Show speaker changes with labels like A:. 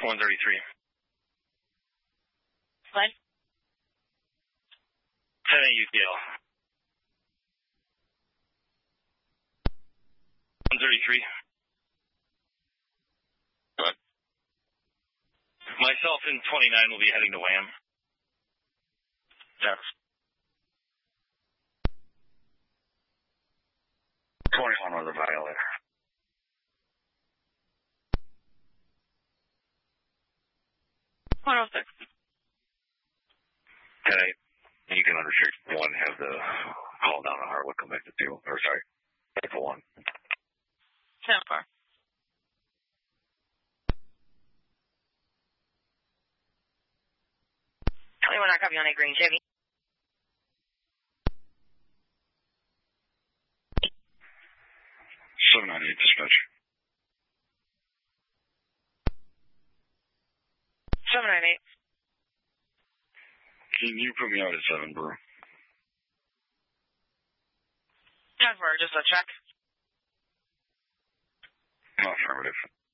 A: 133.
B: What?
A: 10 UTL. 133.
C: What?
A: Myself and 29 will be heading to WAM.
C: Yes. 21 was a violator.
B: .106.
C: Okay. You can undershirt 1, have the call down to Harwood, come back to 2. Or sorry, back to 1.
B: 10-4. 21, I copy on a green Chevy.
C: 798 dispatch.
B: 798.
C: Can you put me out at 7, bro?
B: 10-4, just a check.
C: Affirmative.